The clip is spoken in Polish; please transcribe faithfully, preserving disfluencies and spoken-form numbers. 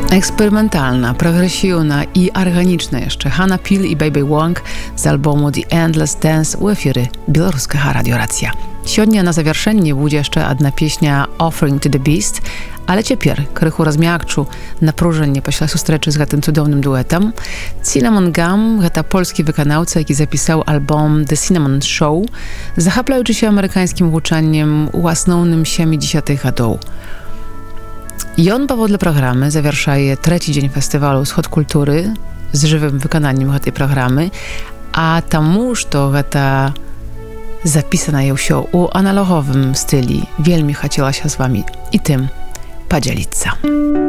Eksperymentalna, progresywna i organiczna jeszcze Hanna Pil i Baby Wong z albumu The Endless Dance u efiry Białoruskiego Radio Racja. Сегодня na zawieszenie będzie jeszcze jedna pieśnia Offering to the Beast, ale ciepер, krychu rozmiakczu, napróżenie pośle sustreczy z tym cudownym duetem. Cinnamon Gum, to polski wykonawca, jaki zapisał album The Cinnamon Show, zachaplający się amerykańskim włóczaniem u основnym siedemdziesiątych latów. I on powodle programy zawieszaje trzeci dzień festiwalu Wschód Kultury z żywym wykonaniem tej programy, a tamuż to ta zapisana ją się u analogowym styli. Wielmi chciała się z wami i tym podzielić się.